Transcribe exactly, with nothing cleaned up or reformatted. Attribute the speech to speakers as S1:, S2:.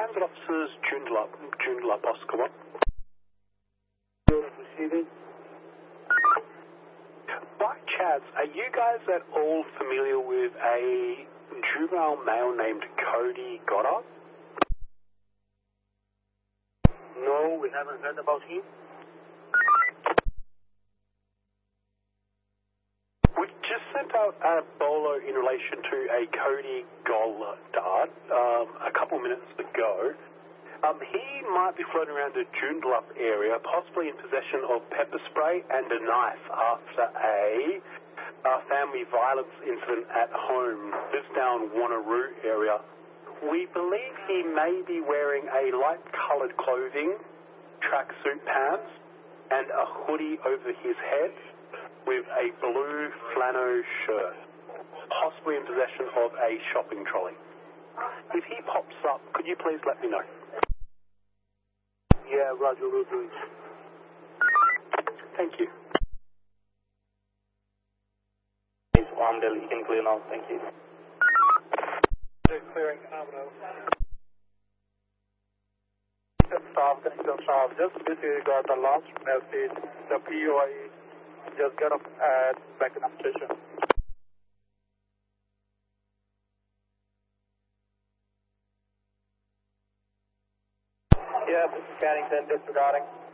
S1: Transit officers, Joondalup, Joondalup, Oscar one.
S2: Receiving.
S1: By chance, are you guys at all familiar with a juvenile male named Cody Goddard?
S2: No, we haven't heard about him.
S1: We just sent out a bolo in relation to a Cody Goddard um, a couple minutes ago. Um, he might be floating around the Joondalup area, possibly in possession of pepper spray and a knife after a, a family violence incident at home. Lives down Wanneroo area. We believe he may be wearing a light-coloured clothing, tracksuit pants, and a hoodie over his head with a blue flannel shirt, possibly in possession of a shopping trolley. If he pops up, could you please let me know?
S2: Yeah, Roger, will do it.
S1: Thank you.
S2: It's Armdale, you can clear now, thank you. Clearing Armdale. Staff, can you staff, just basically got the last message, the P O I just got up at Beckenham Station. Yeah, this is Carrington, disregarding.